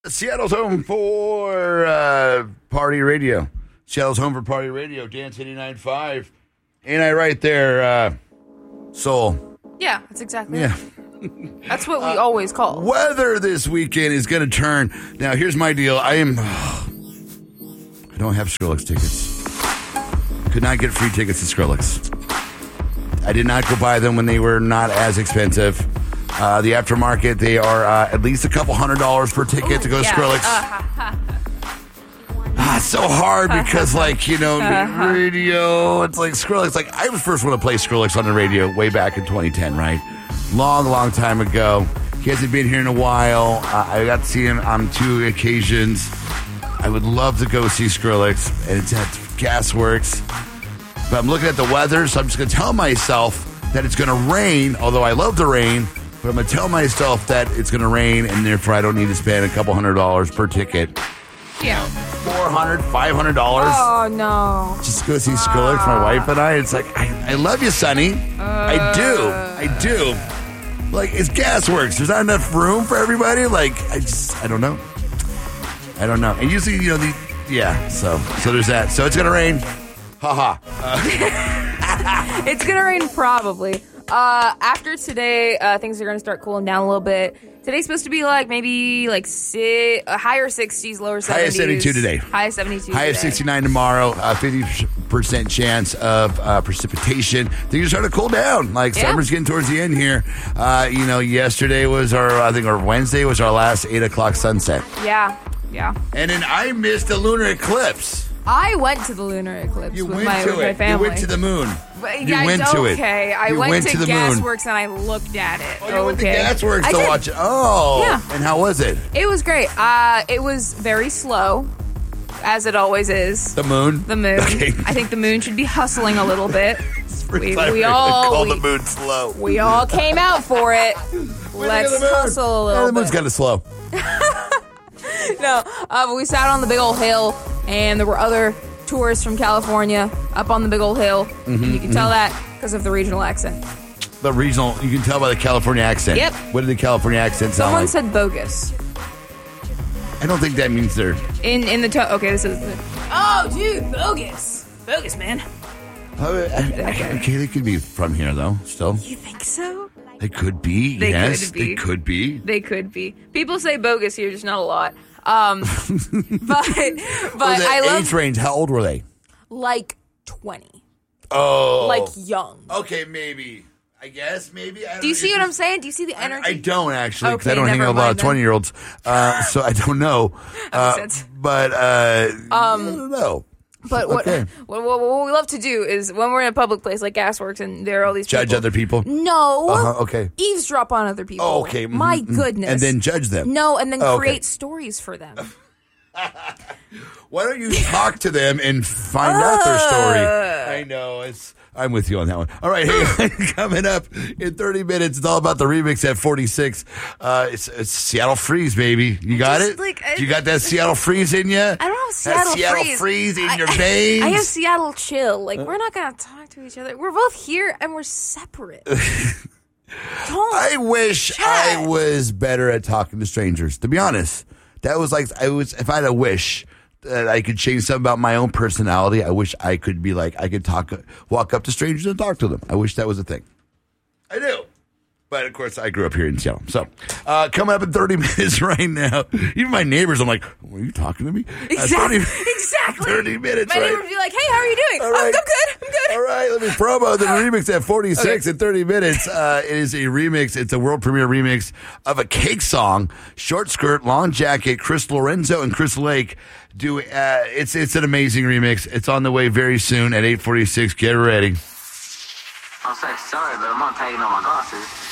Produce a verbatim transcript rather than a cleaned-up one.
Seattle's home for uh, Party Radio. Seattle's home for Party Radio. Dance eighty-nine point five. Ain't I right there, uh, Soul? Yeah, that's exactly Yeah. it. That's what we uh, always call. Weather this weekend is going to turn. Now, here's my deal. I am... I don't have Skrillex tickets. Could not get free tickets to Skrillex. I did not go buy them when they were not as expensive. Uh, the aftermarket, they are uh, at least a couple hundred dollars per ticket Ooh, to go yeah. to Skrillex. Uh, ah, it's so hard because, like, you know, uh-huh. radio, it's like Skrillex. Like, I was first one to play Skrillex on the radio way back in twenty ten, right? Long, long time ago. He hasn't been here in a while. Uh, I got to see him on two occasions. I would love to go see Skrillex, and it's at Gasworks. But I'm looking at the weather, so I'm just going to tell myself that it's going to rain, although I love the rain. But I'm going to tell myself that it's going to rain, and therefore I don't need to spend a couple hundred dollars per ticket. Yeah. four hundred dollars, five hundred dollars. Oh, no. Just go see Skrillex, my wife and I. It's like, I, I love you, Sonny. Uh, I do. I do. Like, it's Gasworks. There's not enough room for everybody. Like, I just, I don't know. I don't know. And usually, you know, the, yeah, so, so there's that. So it's going to rain. Ha ha. Uh. It's going to rain probably. Uh, after today, uh, things are going to start cooling down a little bit. Today's supposed to be like maybe like si- uh, higher sixties, lower seventies. High of seventy-two today. High of seventy-two High today. of sixty-nine tomorrow. Uh, fifty percent chance of uh, precipitation. Things are starting to cool down. Like yeah. summer's getting towards the end here. Uh, you know, yesterday was our, I think, our Wednesday was our last eight o'clock sunset. Yeah, yeah. And then I missed the lunar eclipse. I went to the lunar eclipse you with, went my, to with my it. family. You went to the moon. But, you I, went to okay. it. Okay, I you went, went to, to the Gasworks moon. and I looked at it. Oh, you okay. went to Gasworks I to did. watch it. Oh. Yeah. And how was it? It was great. Uh, it was very slow, as it always is. The moon? The moon. Okay. I think the moon should be hustling a little bit. we, we all call we, the moon slow. We all came out for it. Let's hustle a little yeah, the moon's bit. kind of slow. No, uh, but we sat on the big old hill, and there were other tourists from California up on the big old hill. Mm-hmm, and you can mm-hmm. tell that because of the regional accent. The regional, you can tell by the California accent. Yep. What did the California accent sound Someone like? said bogus. I don't think that means they're... In in the... To- okay, this is... The- oh, dude, bogus. Bogus, man. Oh, I, I, okay, they could be from here, though, still. You think so? They could be, they yes. Could be. They could be. They could be. People say bogus here, just not a lot. Um, but but I love... Age range, how old were they? Like twenty. Oh. Like young. Okay, maybe. I guess, maybe. I don't Do you see what just, I'm saying? Do you see the energy? I, I don't, actually, because okay, I don't hang out with a lot of twenty-year-olds, uh, so I don't know. Uh, makes sense. But, uh, um, I don't know. But what, okay. what, what what we love to do is when we're in a public place like Gasworks and there are all these judge people, other people. No. Uh-huh, okay. Eavesdrop on other people. Oh, okay. Mm-hmm, My mm-hmm. goodness. And then judge them. No, and then oh, create okay. stories for them. Why don't you talk to them and find uh, out their story? I know. It's. I'm with you on that one. All right, hey, coming up in thirty minutes, it's all about the remix at forty-six. Uh, it's, it's Seattle Freeze, baby. You got Just it? Like, I, you got that Seattle Freeze in you? I don't have Seattle, that Seattle freeze. freeze in I, your veins? I have Seattle chill. Like, we're not going to talk to each other. We're both here and we're separate. Don't I wish chat. I was better at talking to strangers, to be honest. That was like, I was, if I had a wish that I could change something about my own personality, I wish I could be like, I could talk, walk up to strangers and talk to them. I wish that was a thing. I do. But, of course, I grew up here in Seattle. So, uh, coming up in thirty minutes right now, even my neighbors, I'm like, were you talking to me? Exactly. Uh, thirty, exactly. thirty minutes, My right? neighbor would be like, hey, how are you doing? All I'm, right. I'm good. I'm good. All right, let me promo the remix at forty-six Okay. in thirty minutes. Uh, it is a remix. It's a world premiere remix of a Cake song. Short skirt, long jacket. Chris Lorenzo and Chris Lake do. Uh, it's it's an amazing remix. It's on the way very soon at eight forty-six. Get ready. I'm so sorry, but I'm not taking all my glasses.